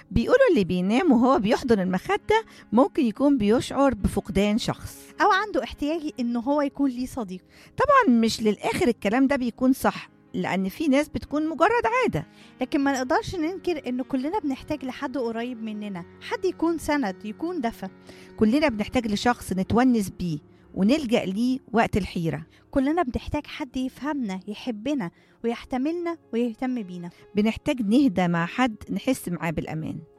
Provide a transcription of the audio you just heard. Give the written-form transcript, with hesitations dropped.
بيقولوا اللي بينام وهو بيحضن المخدة ممكن يكون بيشعر بفقدان شخص. أو عنده احتياج إنه هو يكون ليه صديق. طبعا مش للآخر الكلام ده بيكون صح، لأن في ناس بتكون مجرد عادة. لكن ما نقدرش ننكر إنه كلنا بنحتاج لحد قريب مننا، حد يكون سند، يكون دفى. كلنا بنحتاج لشخص نتونس بيه ونلجأ ليه وقت الحيرة. كلنا بنحتاج حد يفهمنا، يحبنا ويحتملنا ويهتم بينا. بنحتاج نهدى مع حد نحس معاه بالأمان.